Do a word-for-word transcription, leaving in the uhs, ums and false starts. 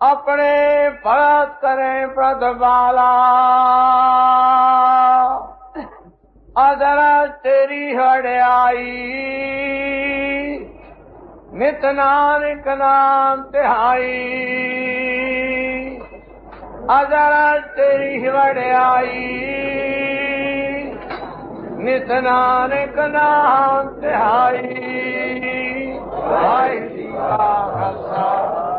अपने भरत करें प्रतिपाला। अदर तेरी हड़ाई नित नानक नाम तिहाई। अदर तेरी वड़ाई नित नानक नाम तिहाई। वाहिगुरू जी का खालसा